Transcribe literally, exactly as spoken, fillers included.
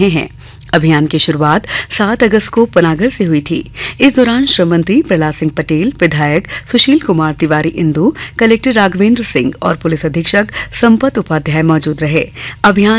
रहे हैं। अभियान की शुरुआत सात अगस्त को पनागर से हुई थी। इस दौरान श्रम मंत्री प्रहलाद सिंह पटेल, विधायक सुशील कुमार तिवारी इंदु, कलेक्टर राघवेंद्र सिंह और पुलिस अधीक्षक संपत उपाध्याय मौजूद रहे। अभियान